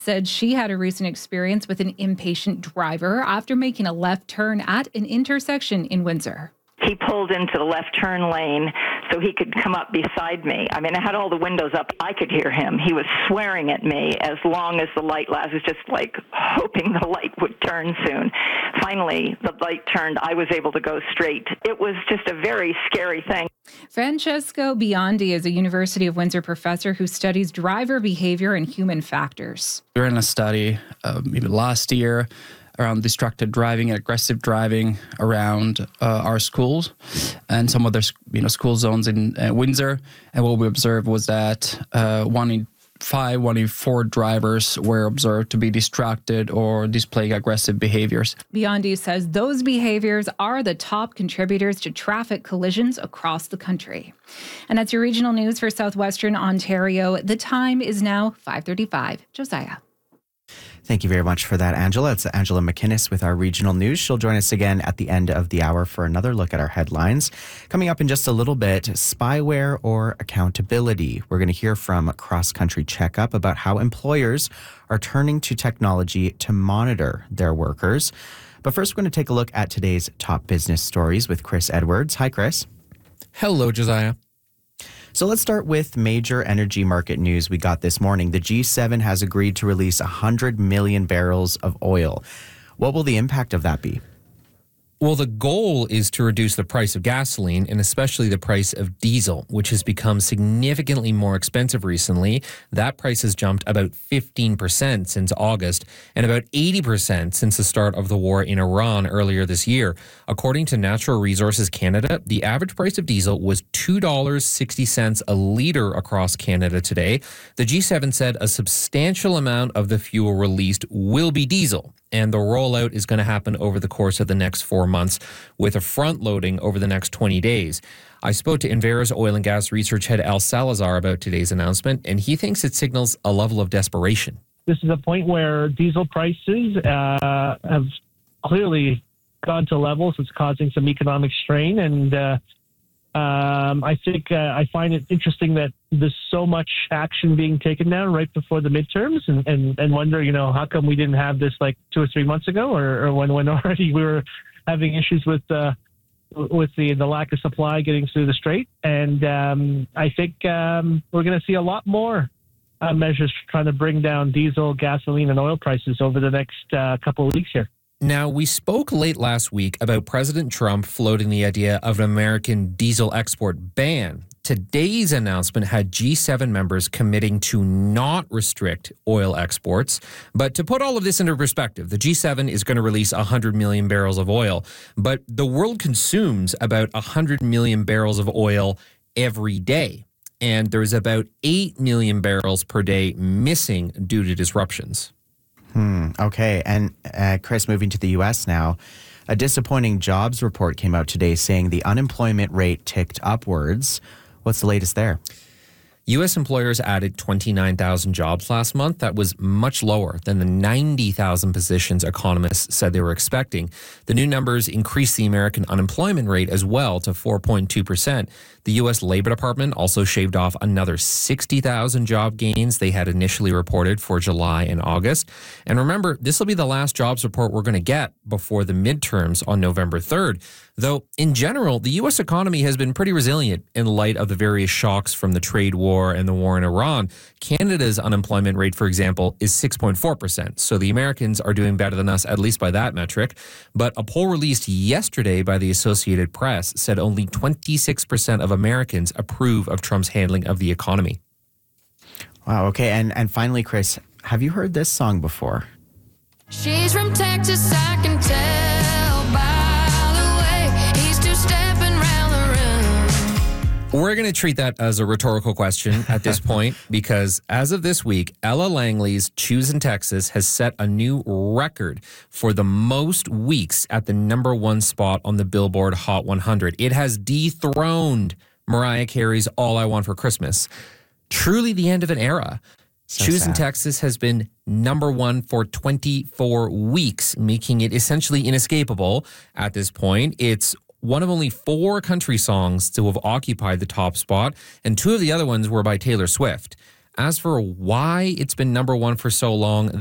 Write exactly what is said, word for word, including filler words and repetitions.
said she had a recent experience with an impatient driver after making a left turn at an intersection in Windsor. He pulled into the left turn lane so he could come up beside me. I mean, I had all the windows up. I could hear him. He was swearing at me as long as the light lasted, just like hoping the light would turn soon. Finally, the light turned. I was able to go straight. It was just a very scary thing. Francesco Biondi is a University of Windsor professor who studies driver behavior and human factors. We were in a study uh, maybe last year around distracted driving and aggressive driving around uh, our schools and some other you know school zones in uh, Windsor. And what we observed was that uh, one in five, one in four drivers were observed to be distracted or displaying aggressive behaviors. Biondi says those behaviors are the top contributors to traffic collisions across the country. And that's your regional news for Southwestern Ontario. The time is now five thirty-five. Josiah. Thank you very much for that, Angela. It's Angela McInnes with our regional news. She'll join us again at the end of the hour for another look at our headlines. Coming up in just a little bit, spyware or accountability. We're going to hear from Cross Country Checkup about how employers are turning to technology to monitor their workers. But first, we're going to take a look at today's top business stories with Chris Edwards. Hi, Chris. Hello, Josiah. So let's start with major energy market news we got this morning. The G seven has agreed to release one hundred million barrels of oil. What will the impact of that be? Well, the goal is to reduce the price of gasoline and especially the price of diesel, which has become significantly more expensive recently. That price has jumped about fifteen percent since August and about eighty percent since the start of the war in Iran earlier this year. According to Natural Resources Canada, the average price of diesel was two dollars and sixty cents a litre across Canada today. The G seven said a substantial amount of the fuel released will be diesel, and the rollout is going to happen over the course of the next four months with a front loading over the next twenty days. I spoke to Envera's oil and gas research head Al Salazar about today's announcement, and he thinks it signals a level of desperation. This is a point where diesel prices uh, have clearly gone to levels that's causing some economic strain, and uh, um, I think uh, I find it interesting that there's so much action being taken now right before the midterms, and, and, and wonder, you know, how come we didn't have this like two or three months ago, or, or when, when already we were having issues with uh, with the, the lack of supply getting through the strait. And um, I think um, we're going to see a lot more uh, measures trying to bring down diesel, gasoline, and oil prices over the next uh, couple of weeks here. Now, we spoke late last week about President Trump floating the idea of an American diesel export ban. Today's announcement had G seven members committing to not restrict oil exports. But to put all of this into perspective, the G seven is going to release one hundred million barrels of oil, but the world consumes about one hundred million barrels of oil every day. And there's about eight million barrels per day missing due to disruptions. Hmm. Okay. And uh, Chris, moving to the U S now, a disappointing jobs report came out today saying the unemployment rate ticked upwards. What's the latest there? U S employers added twenty-nine thousand jobs last month. That was much lower than the ninety thousand positions economists said they were expecting. The new numbers increased the American unemployment rate as well to four point two percent. The U S Labor Department also shaved off another sixty thousand job gains they had initially reported for July and August. And remember, this will be the last jobs report we're going to get before the midterms on November third. Though, in general, the U S economy has been pretty resilient in light of the various shocks from the trade war and the war in Iran. Canada's unemployment rate, for example, is six point four percent. So the Americans are doing better than us, at least by that metric. But a poll released yesterday by the Associated Press said only twenty-six percent of Americans approve of Trump's handling of the economy. Wow. Okay. And, and finally, Chris, have you heard this song before? She's from Texas, I can tell by the way he's two-stepping round the room. We're going to treat that as a rhetorical question at this point because as of this week, Ella Langley's Choosing Texas has set a new record for the most weeks at the number one spot on the Billboard Hot one hundred. It has dethroned Mariah Carey's All I Want for Christmas. Truly the end of an era. So Choosing sad. Texas has been number one for twenty-four weeks, making it essentially inescapable at this point. It's one of only four country songs to have occupied the top spot, and two of the other ones were by Taylor Swift. As for why it's been number one for so long,